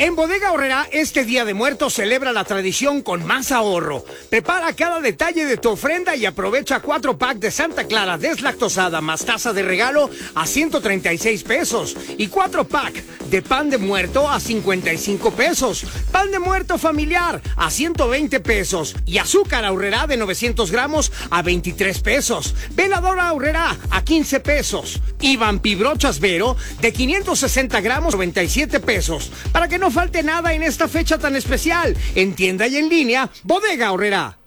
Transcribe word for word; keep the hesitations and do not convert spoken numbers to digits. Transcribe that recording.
En Bodega Aurrerá, este Día de Muertos celebra la tradición con más ahorro. Prepara cada detalle de tu ofrenda y aprovecha cuatro pack de Santa Clara deslactosada más taza de regalo a ciento treinta y seis pesos y cuatro pack de pan de muerto a cincuenta y cinco pesos. Pan de muerto familiar a ciento veinte pesos y azúcar Aurrerá de novecientos gramos a veintitrés pesos. Veladora Aurrerá a quince pesos y vampibrochas Vero de quinientos sesenta gramos noventa y siete pesos. Para que no falte nada en esta fecha tan especial, en tienda y en línea, Bodega Aurrerá.